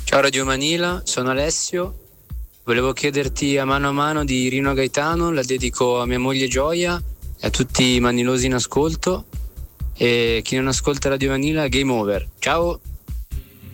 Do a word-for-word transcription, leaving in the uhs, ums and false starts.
Ciao Radio Manila, sono Alessio. Volevo chiederti a mano a mano di Rino Gaetano, la dedico a mia moglie Gioia e a tutti i manilosi in ascolto. E chi non ascolta Radio Manila, game over. Ciao!